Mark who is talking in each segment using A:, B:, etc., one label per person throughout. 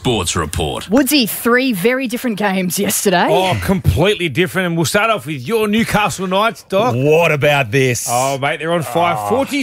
A: Sports Report.
B: Woodsy, 3 very different games yesterday.
C: Oh, completely different. And we'll start off with your Newcastle Knights, Doc.
D: What about this?
C: Oh, mate, they're on fire.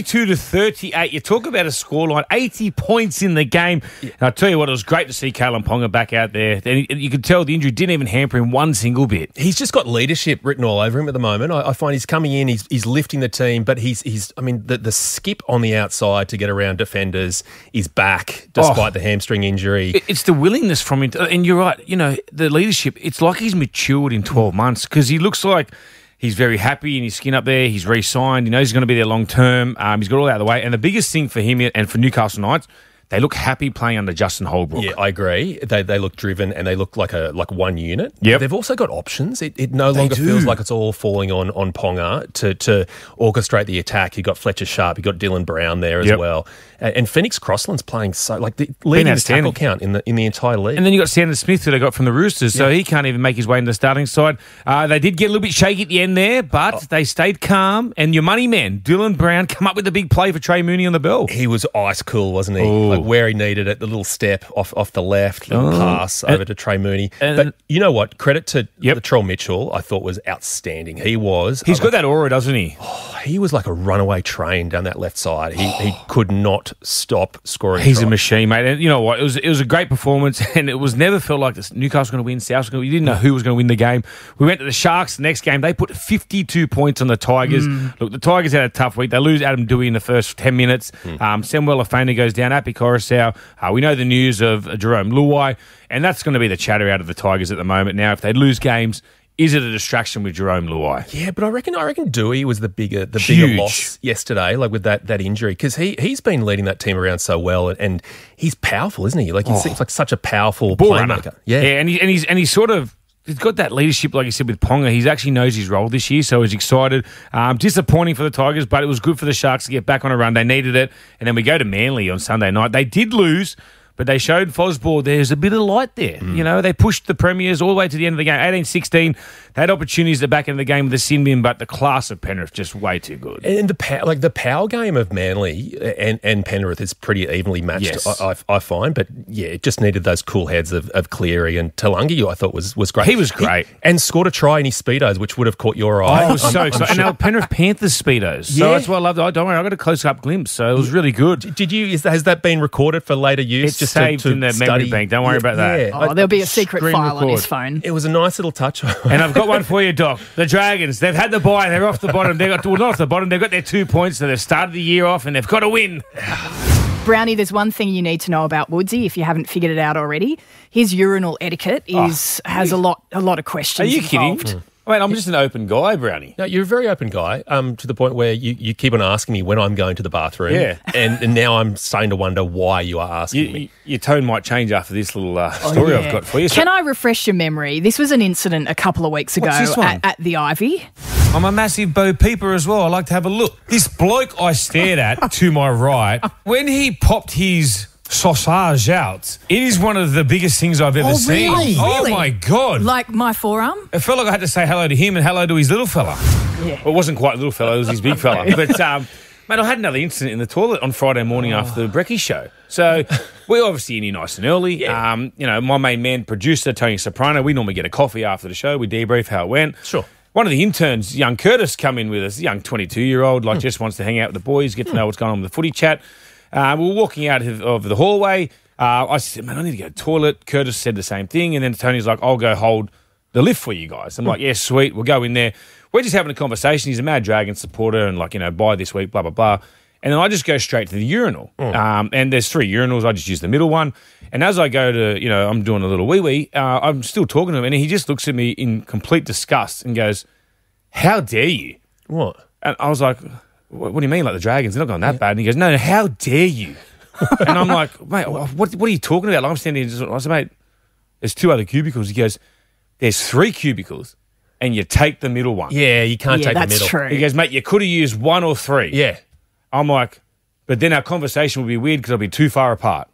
C: 42-38. You talk about a scoreline, 80 points in the game. And I tell you what, it was great to see Kalen Ponga back out there. And you could tell the injury didn't even hamper him one single bit.
D: He's just got leadership written all over him at the moment. I find he's coming in, he's lifting the team, but the skip on the outside to get around defenders is back despite the hamstring injury.
C: It's the willingness from him. And you're right, the leadership, it's like he's matured in 12 months because he looks like he's very happy in his skin up there. He's re-signed. He knows he's going to be there long term. He's got all out of the way. And the biggest thing for him and for Newcastle Knights, they look happy playing under Justin Holbrook.
D: Yeah, I agree. They look driven and they look like one unit.
C: Yep.
D: They've also got options. It no longer feels like it's all falling on Ponga to orchestrate the attack. You got Fletcher Sharp, you got Dylan Brown there as well. And Phoenix Crossland's playing leading the tackle count in the entire league.
C: And then you got Sandon Smith, who they got from the Roosters, so he can't even make his way into the starting side. They did get a little bit shaky at the end there, but they stayed calm. And your money man, Dylan Brown, come up with a big play for Trey Mooney on the bell.
D: He was ice cool, wasn't he?
C: Ooh.
D: Like where he needed it, the little step off the left, little pass over to Trey Mooney. But you know what? Credit to Latrell Mitchell, I thought was outstanding. He's
C: got that aura, doesn't he?
D: He was like a runaway train down that left side. He could not stop scoring.
C: He's a machine, mate. And you know what? It was a great performance, and it was never felt like Newcastle was going to win, South was going to win. You didn't know who was going to win the game. We went to the Sharks the next game. They put 52 points on the Tigers. Look, the Tigers had a tough week. They lose Adam Dewey in the first 10 minutes. Samuel Afena goes down. Api Coruscant. We know the news of Jerome Luai, and that's going to be the chatter out of the Tigers at the moment. Now, if they lose games, is it a distraction with Jerome Luai?
D: Yeah, but I reckon Dewey was the bigger loss yesterday, like with that injury, because he's been leading that team around so well, and he's powerful, isn't he? Like he seems like such a powerful playmaker. Yeah,
C: and he's sort of. He's got that leadership, like you said, with Ponga. He actually knows his role this year, so he's excited. Disappointing for the Tigers, but it was good for the Sharks to get back on a run. They needed it. And then we go to Manly on Sunday night. They did lose, but they showed Fosball there's a bit of light there. They pushed the Premiers all the way to the end of the game. 18-16, they had opportunities at the back end of the game with the sin bin, but the class of Penrith just way too good.
D: And the power game of Manly and Penrith is pretty evenly matched, yes. I find. But yeah, it just needed those cool heads of Cleary, and Talangi, I thought was great.
C: He was great.
D: And scored a try in his Speedos, which would have caught your eye.
C: I was so excited. And now Penrith Panthers Speedos. So that's why I loved it. Don't worry, I got a close-up glimpse, so it was really good.
D: Has that been recorded for later use?
C: It's just saved in the memory bank. Don't worry about that.
B: Yeah. There'll be a secret file on his phone.
D: It was a nice little touch.
C: And I've got one for you, Doc. The Dragons, they've had the bye. They're off the bottom. Not off the bottom. They've got their 2 points, so they've started the year off, and they've got to win.
B: Brownie, there's one thing you need to know about Woodsy if you haven't figured it out already. His urinal etiquette has a lot of questions.
C: Are you
B: involved.
C: kidding? I mean, I'm just an open guy, Brownie.
D: No, you're a very open guy, to the point where you keep on asking me when I'm going to the bathroom.
C: Yeah.
D: And now I'm starting to wonder why you are asking me.
C: Your tone might change after this little story I've got for you.
B: Can I refresh your memory? This was an incident a couple of weeks ago at the Ivy.
C: I'm a massive Bo Peeper as well. I like to have a look. This bloke I stared at to my right, when he popped his sausage out, it is one of the biggest things I've ever seen.
B: Really?
C: Oh, my God.
B: Like my forearm?
C: It felt like I had to say hello to him and hello to his little fella.
B: Yeah.
C: Well, it wasn't quite little fella, it was his big fella. But, mate, I had another incident in the toilet on Friday morning after the Brekkie show. So we're obviously in here nice and early.
D: Yeah.
C: My main man, producer, Tony Soprano, we normally get a coffee after the show. We debrief how it went.
D: Sure.
C: One of the interns, young Curtis, come in with us, young 22-year-old, just wants to hang out with the boys, get to know what's going on with the footy chat. We were walking out of the hallway. I said, man, I need to go to the toilet. Curtis said the same thing. And then Tony's like, I'll go hold the lift for you guys. I'm like, yeah, sweet. We'll go in there. We're just having a conversation. He's a Mad Dragon supporter and buy this week, blah, blah, blah. And then I just go straight to the urinal. And there's 3 urinals. I just use the middle one. And as I go to, I'm doing a little wee-wee, I'm still talking to him. And he just looks at me in complete disgust and goes, how dare you?
D: What?
C: And I was like, what do you mean, like the Dragons? They're not going that bad. And he goes, no, how dare you? And I'm like, mate, what are you talking about? Like, I'm standing there. I said, mate, there's 2 other cubicles. He goes, there's 3 cubicles, and you take the middle one.
D: Yeah, you can't take the middle.
B: That's true.
C: He goes, mate, you could have used 1 or 3.
D: Yeah.
C: I'm like, but then our conversation will be weird because I'll be too far apart.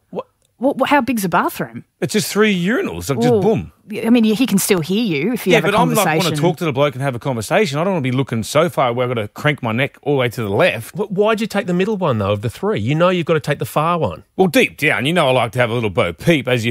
B: How big's a bathroom?
C: It's just 3 urinals, like just boom.
B: I mean, he can still hear you if you have a conversation.
C: Yeah, but I'm like, want to talk to the bloke and have a conversation. I don't want to be looking so far where I've got to crank my neck all the way to the left.
D: Why'd you take the middle one, though, of the 3? You know you've got to take the far one.
C: Well, deep down, I like to have a little Bo Peep, as you